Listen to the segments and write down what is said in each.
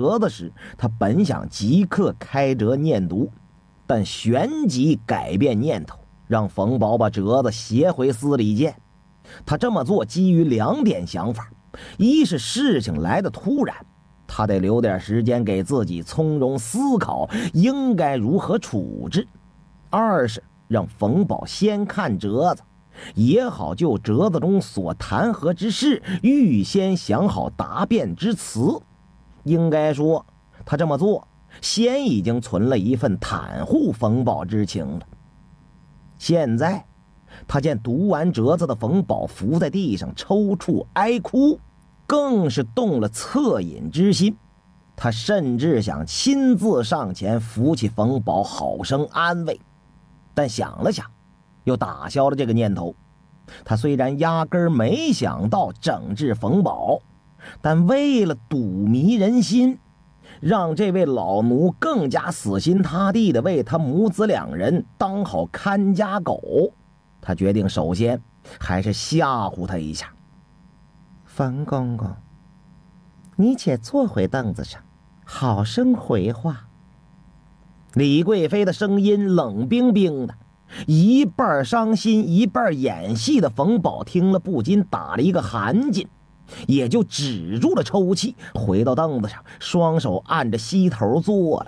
折子时，他本想即刻开折念读，但旋即改变念头，让冯宝把折子携回司礼监。他这么做基于2点想法：一是事情来得突然，他得留点时间给自己从容思考应该如何处置；二是让冯宝先看折子，也好就折子中所弹劾之事预先想好答辩之词。应该说，他这么做先已经存了一份袒护冯宝之情了。现在他见读完折子的冯宝伏在地上抽搐哀哭，更是动了恻隐之心。他甚至想亲自上前扶起冯宝，好生安慰，但想了想，又打消了这个念头。他虽然压根儿没想到整治冯宝，但为了堵迷人心，让这位老奴更加死心塌地地为他母子2人当好看家狗，他决定首先还是吓唬他一下。 冯公公，你且坐回凳子上，好生回话。 李贵妃的声音冷冰冰的，一半伤心一半演戏的冯宝听了不禁打了一个寒噤，也就止住了抽泣，回到凳子上，双手按着膝头坐了。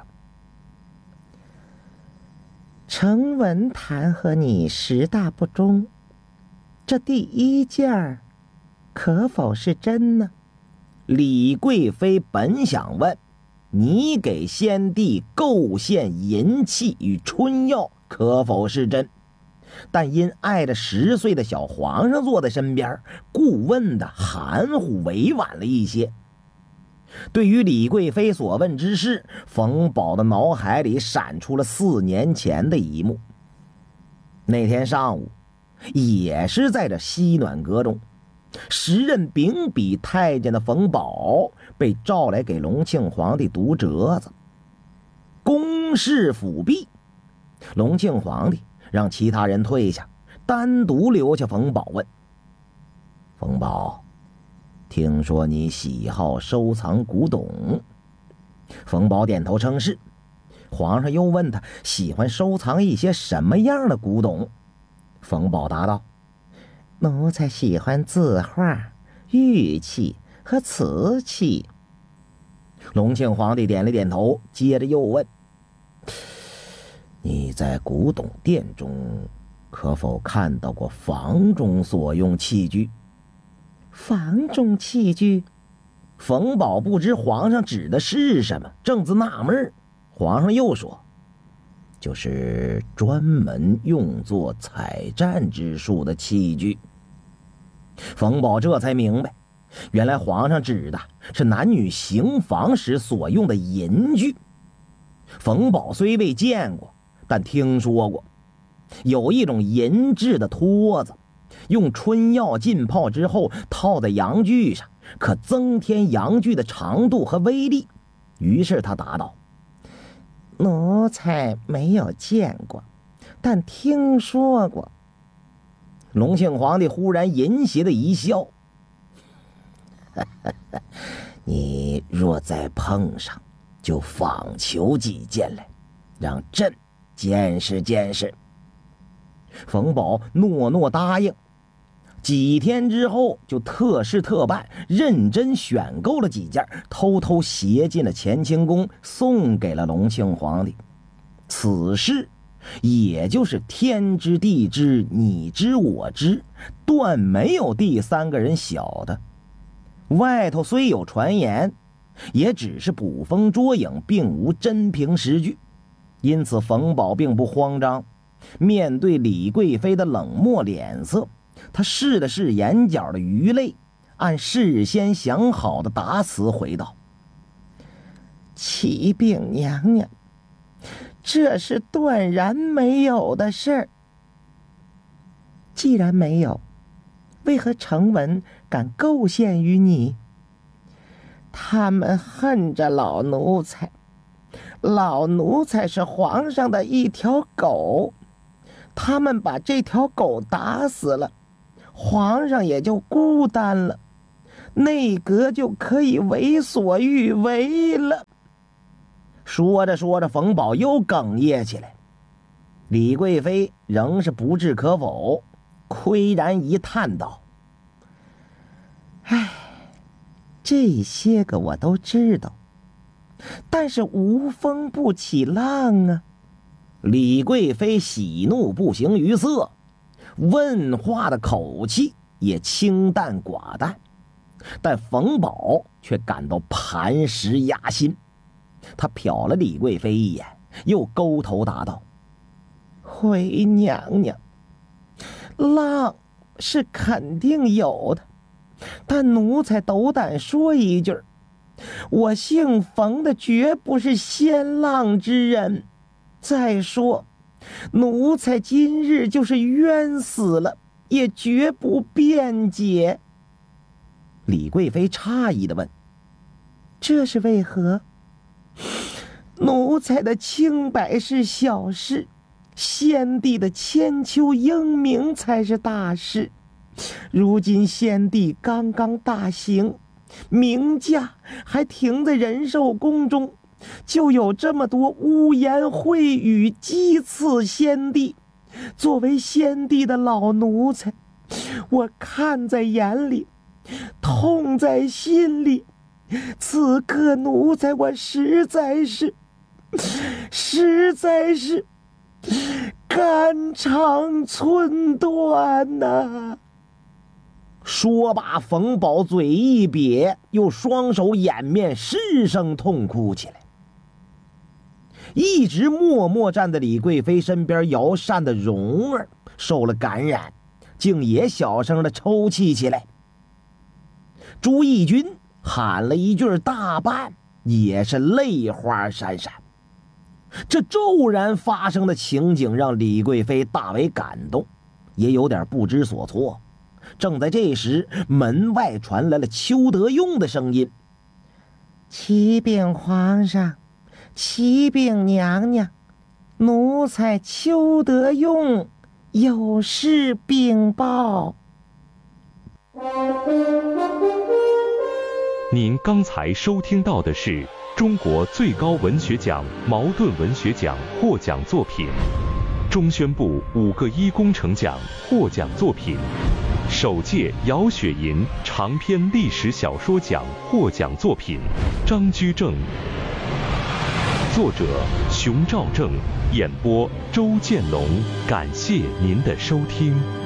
程文弹劾你10大不忠，这第1件可否是真呢？ 李贵妃本想问，你给先帝构陷银器与春药可否是真，但因碍着10岁的小皇上坐在身边，故问的含糊委婉了一些。对于李贵妃所问之事，冯宝的脑海里闪出了4年前的一幕。那天上午，也是在这西暖阁中，时任秉笔太监的冯宝被召来给隆庆皇帝读折子。公事辅毕，隆庆皇帝让其他人退下，单独留下冯宝问：冯宝，听说你喜好收藏古董？冯宝点头称是。皇上又问他喜欢收藏一些什么样的古董。冯宝答道： 奴才喜欢字画、玉器和瓷器。 隆庆皇帝点了点头，接着又问：你在古董店中可否看到过房中所用器具？ 房中器具？ 冯宝不知皇上指的是什么，正自纳闷。皇上又说：就是专门用作采战之术的器具。冯宝这才明白，原来皇上指的是男女行房时所用的银具。冯宝虽未见过，但听说过，有一种银制的托子，用春药浸泡之后套在阳具上，可增添阳具的长度和威力。于是他答道： 奴才没有见过，但听说过。 隆庆皇帝忽然淫邪的一笑：你若再碰上，就访求几件来，让朕见识见识。冯宝诺诺答应。几天之后，就特事特办，认真选购了几件，偷偷携进了乾清宫，送给了隆庆皇帝。此事也就是天知地知，你知我知，断没有第3个人晓得。外头虽有传言，也只是捕风捉影，并无真凭实据。因此冯宝并不慌张，面对李贵妃的冷漠脸色，他试了试眼角的余泪，按事先想好的答词回道： 启禀娘娘，这是断然没有的事儿。既然没有，为何程文敢构陷于你？他们恨着老奴才，老奴才是皇上的一条狗，他们把这条狗打死了，皇上也就孤单了。 内阁就可以为所欲为了。 说着说着，冯保又哽咽起来。李贵妃仍是不置可否，喟然一叹道： 唉，这些个我都知道，但是无风不起浪啊。 李贵妃喜怒不形于色，问话的口气也清淡寡淡，但冯保却感到磐石压心。他瞟了李贵妃一眼，又勾头答道： 回娘娘，浪是肯定有的，但奴才斗胆说一句，我姓冯的绝不是先浪之人。再说，奴才今日就是冤死了，也绝不辩解。 李贵妃诧异地问： 这是为何？奴才的清白是小事，先帝的千秋英名才是大事。如今先帝刚刚大行，名驾还停在仁寿宫中，就有这么多污言秽语讥刺先帝。作为先帝的老奴才，我看在眼里，痛在心里。此刻奴才我实在是肝肠寸断呐！ 说罢，冯保嘴一瘪，又双手掩面失声痛哭起来。一直默默站在李贵妃身边摇扇的蓉儿受了感染，竟也小声的抽泣起来。朱翊钧喊了一句大半，也是泪花潸潸。这骤然发生的情景让李贵妃大为感动，也有点不知所措。正在这时，门外传来了邱德用的声音： 启禀皇上，启禀娘娘，奴才邱德用有事禀报。 您刚才收听到的是中国最高文学奖茅盾文学奖获奖作品，中宣部5个一工程奖获奖作品，首届姚雪银长篇历史小说奖获奖作品《张居正》，作者熊兆正，演播周建龙，感谢您的收听。